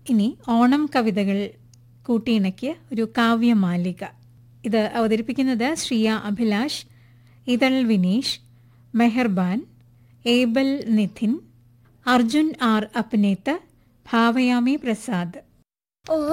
ഇനി ഓണം കവിതകൾ കൂട്ടിയിണക്കിയ ഒരു കാവ്യമാലിക. ഇത് അവതരിപ്പിക്കുന്നത് ശ്രീയ അഭിലാഷ്, ഇതൾ വിനീഷ്, മെഹർബാൻ, ഏബൽ നിധിൻ, അർജുൻ ആർ അപ്നേത്ത്, ഭാവയാമി പ്രസാദ്.